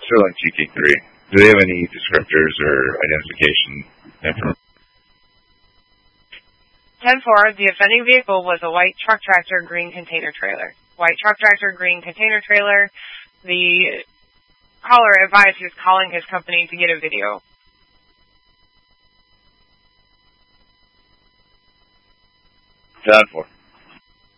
Sterling GT3. Do they have any descriptors or identification information? 10-4, the offending vehicle was a white truck tractor green container trailer. White truck tractor green container trailer. The caller advised he was calling his company to get a video. Done for.